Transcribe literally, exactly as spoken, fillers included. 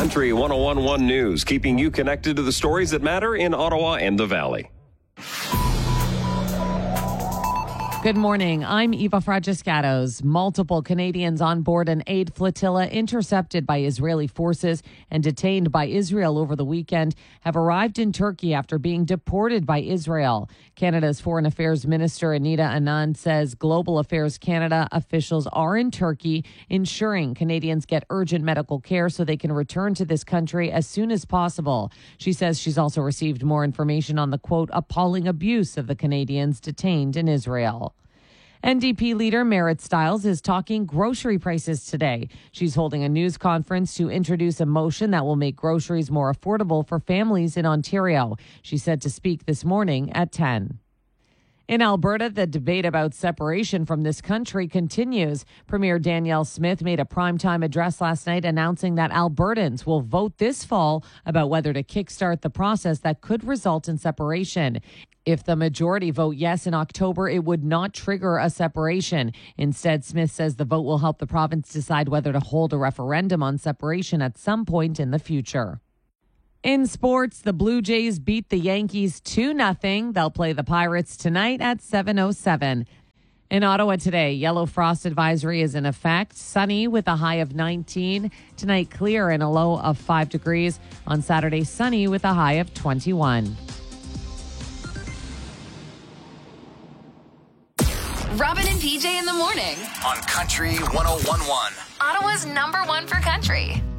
Country one oh one point one News, keeping you connected to the stories that matter in Ottawa and the Valley. Good morning. I'm Eva Fragiscatos. Multiple Canadians on board an aid flotilla intercepted by Israeli forces and detained by Israel over the weekend have arrived in Turkey after being deported by Israel. Canada's Foreign Affairs Minister Anita Anand says Global Affairs Canada officials are in Turkey ensuring Canadians get urgent medical care so they can return to this country as soon as possible. She says she's also received more information on the, quote, appalling abuse of the Canadians detained in Israel. N D P leader Marit Stiles is talking grocery prices today. She's holding a news conference to introduce a motion that will make groceries more affordable for families in Ontario. She's set to speak this morning at ten. In Alberta, the debate about separation from this country continues. Premier Danielle Smith made a primetime address last night announcing that Albertans will vote this fall about whether to kickstart the process that could result in separation. If the majority vote yes in October, it would not trigger a separation. Instead, Smith says the vote will help the province decide whether to hold a referendum on separation at some point in the future. In sports, the Blue Jays beat the Yankees two nothing. They'll play the Pirates tonight at seven oh seven. In Ottawa today, yellow frost advisory is in effect. Sunny with a high of nineteen. Tonight, clear and a low of five degrees. On Saturday, sunny with a high of twenty-one. Robin and P J in the morning on Country one oh one point one. Ottawa's number one for country.